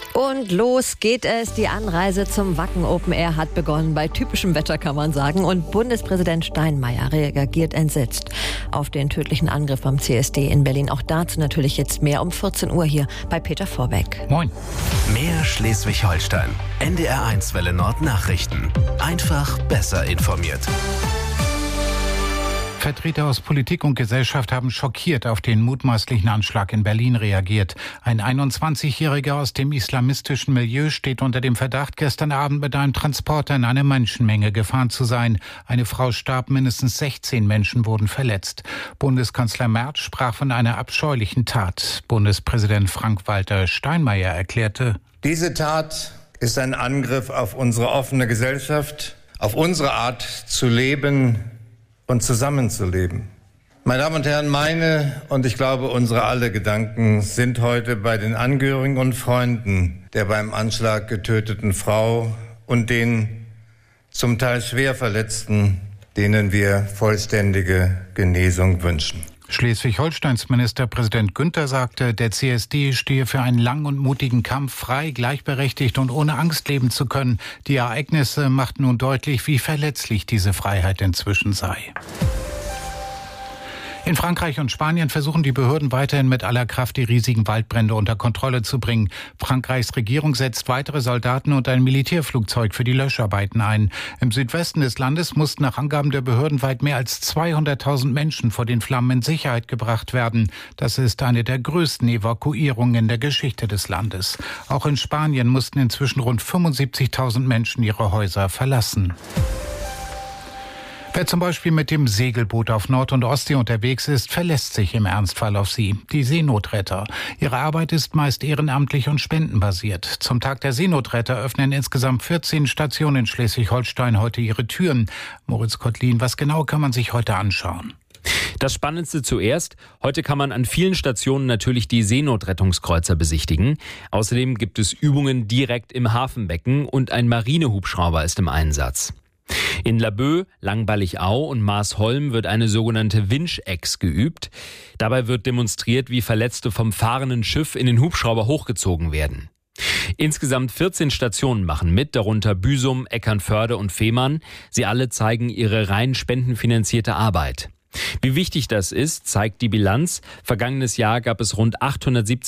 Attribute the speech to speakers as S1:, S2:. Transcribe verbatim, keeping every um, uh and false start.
S1: Und los geht es. Die Anreise zum Wacken Open Air hat begonnen. Bei typischem Wetter kann man sagen. Und Bundespräsident Steinmeier reagiert entsetzt auf den tödlichen Angriff beim C S D in Berlin. Auch dazu natürlich jetzt mehr um vierzehn Uhr hier bei Peter Vorbeck.
S2: Moin.
S3: Mehr Schleswig-Holstein. N D R eins Welle Nord Nachrichten. Einfach besser informiert.
S2: Vertreter aus Politik und Gesellschaft haben schockiert auf den mutmaßlichen Anschlag in Berlin reagiert. Ein einundzwanzigjähriger aus dem islamistischen Milieu steht unter dem Verdacht, gestern Abend mit einem Transporter in eine Menschenmenge gefahren zu sein. Eine Frau starb, mindestens sechzehn Menschen wurden verletzt. Bundeskanzler Merz sprach von einer abscheulichen Tat. Bundespräsident Frank-Walter Steinmeier erklärte:
S4: Diese Tat ist ein Angriff auf unsere offene Gesellschaft, auf unsere Art zu leben und zusammenzuleben. Meine Damen und Herren, meine und ich glaube unsere alle Gedanken sind heute bei den Angehörigen und Freunden der beim Anschlag getöteten Frau und den zum Teil schwer Verletzten, denen wir vollständige Genesung wünschen.
S2: Schleswig-Holsteins Ministerpräsident Günther sagte, der C S D stehe für einen langen und mutigen Kampf, frei, gleichberechtigt und ohne Angst leben zu können. Die Ereignisse machten nun deutlich, wie verletzlich diese Freiheit inzwischen sei. In Frankreich und Spanien versuchen die Behörden weiterhin mit aller Kraft die riesigen Waldbrände unter Kontrolle zu bringen. Frankreichs Regierung setzt weitere Soldaten und ein Militärflugzeug für die Löscharbeiten ein. Im Südwesten des Landes mussten nach Angaben der Behörden weit mehr als zweihunderttausend Menschen vor den Flammen in Sicherheit gebracht werden. Das ist eine der größten Evakuierungen in der Geschichte des Landes. Auch in Spanien mussten inzwischen rund fünfundsiebzigtausend Menschen ihre Häuser verlassen. Wer zum Beispiel mit dem Segelboot auf Nord- und Ostsee unterwegs ist, verlässt sich im Ernstfall auf sie, die Seenotretter. Ihre Arbeit ist meist ehrenamtlich und spendenbasiert. Zum Tag der Seenotretter öffnen insgesamt vierzehn Stationen in Schleswig-Holstein heute ihre Türen. Moritz Kottlin, was genau kann man sich heute anschauen?
S5: Das Spannendste zuerst. Heute kann man an vielen Stationen natürlich die Seenotrettungskreuzer besichtigen. Außerdem gibt es Übungen direkt im Hafenbecken und ein Marinehubschrauber ist im Einsatz. In Laboe, Langballigau und Maasholm wird eine sogenannte Winch-Ex geübt. Dabei wird demonstriert, wie Verletzte vom fahrenden Schiff in den Hubschrauber hochgezogen werden. Insgesamt vierzehn Stationen machen mit, darunter Büsum, Eckernförde und Fehmarn. Sie alle zeigen ihre rein spendenfinanzierte Arbeit. Wie wichtig das ist, zeigt die Bilanz. Vergangenes Jahr gab es rund achthundertsiebzig